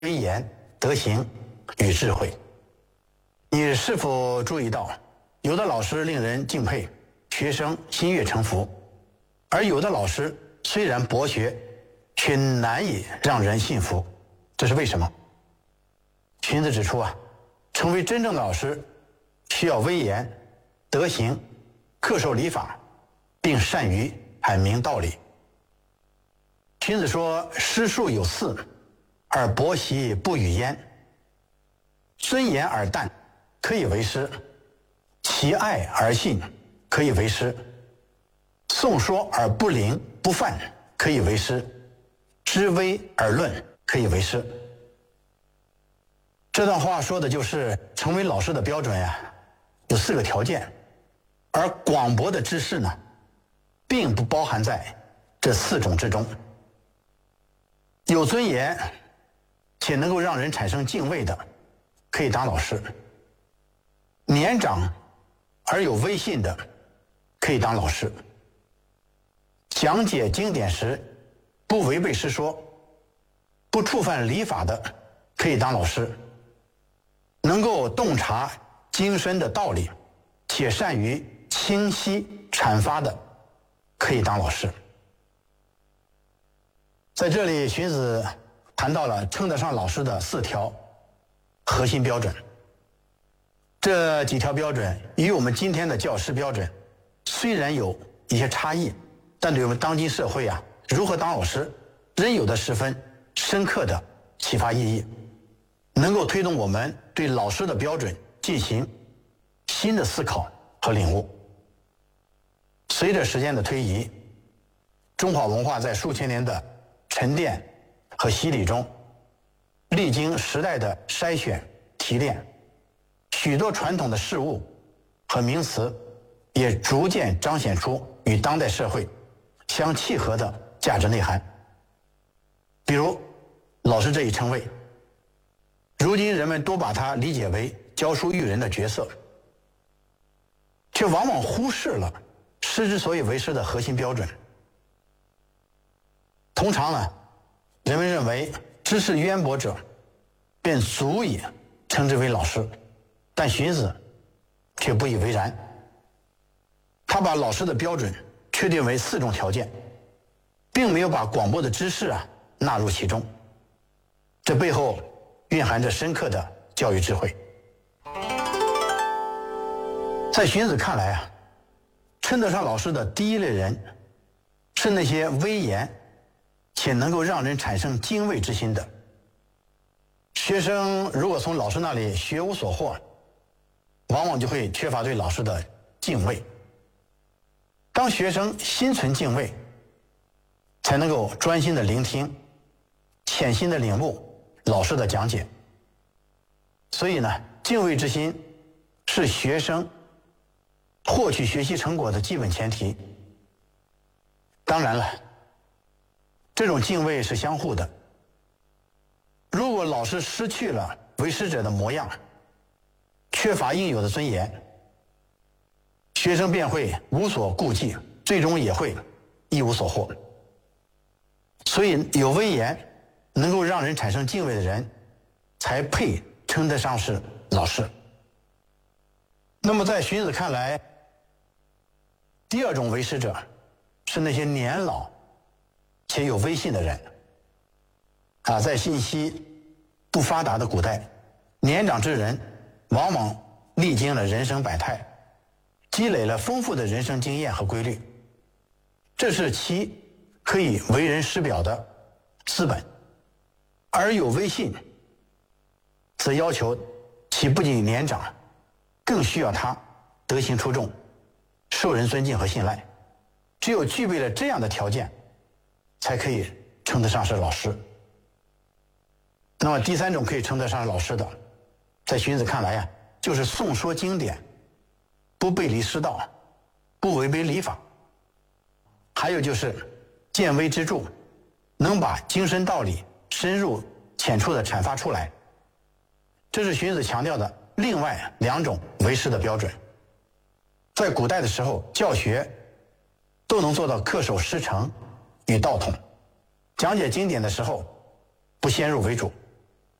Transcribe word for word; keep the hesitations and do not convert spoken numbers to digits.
威严、德行与智慧。你是否注意到，有的老师令人敬佩，学生心悦诚服，而有的老师虽然博学，却难以让人信服，这是为什么？荀子指出啊，成为真正的老师，需要威严、德行、恪守礼法，并善于阐明道理。荀子说：“师术有四，而博习不与焉。尊严而淡，可以为师；其爱而信，可以为师；诵说而不凌不犯，可以为师；知微而论，可以为师。”这段话说的就是成为老师的标准呀，有四个条件，而广博的知识呢，并不包含在这四种之中。有尊严且能够让人产生敬畏的，可以当老师；年长而有威信的，可以当老师；讲解经典时不违背师说、不触犯礼法的，可以当老师；能够洞察精深的道理且善于清晰阐发的，可以当老师。在这里，荀子谈到了称得上老师的四条核心标准。这几条标准与我们今天的教师标准虽然有一些差异，但对我们当今社会啊，如何当老师，仍有着十分深刻的启发意义，能够推动我们对老师的标准进行新的思考和领悟。随着时间的推移，中华文化在数千年的沉淀和洗礼中，历经时代的筛选提炼，许多传统的事物和名词也逐渐彰显出与当代社会相契合的价值内涵。比如老师这一称谓，如今人们多把它理解为教书育人的角色，却往往忽视了师之所以为师的核心标准。通常呢，人们认为知识渊博者便足以称之为老师，但荀子却不以为然。他把老师的标准确定为四种条件，并没有把广博的知识啊纳入其中，这背后蕴含着深刻的教育智慧。在荀子看来啊，称得上老师的第一类人是那些威严且能够让人产生敬畏之心的。学生如果从老师那里学无所获，往往就会缺乏对老师的敬畏。当学生心存敬畏，才能够专心的聆听，潜心的领悟老师的讲解。所以呢，敬畏之心是学生获取学习成果的基本前提。当然了，这种敬畏是相互的。如果老师失去了为师者的模样，缺乏应有的尊严，学生便会无所顾忌，最终也会一无所获。所以有威严，能够让人产生敬畏的人，才配称得上是老师。那么在荀子看来，第二种为师者是那些年老且有威信的人。啊，在信息不发达的古代，年长之人往往历经了人生百态，积累了丰富的人生经验和规律，这是其可以为人师表的资本。而有威信则要求其不仅年长，更需要他德行出众，受人尊敬和信赖。只有具备了这样的条件，才可以称得上是老师。那么第三种可以称得上是老师的，在荀子看来呀、啊，就是诵说经典，不背离师道，不违背礼法。还有就是见微知著，能把精深道理深入浅出的阐发出来。这是荀子强调的另外两种为师的标准。在古代的时候，教学都能做到恪守师承与道统，讲解经典的时候不先入为主，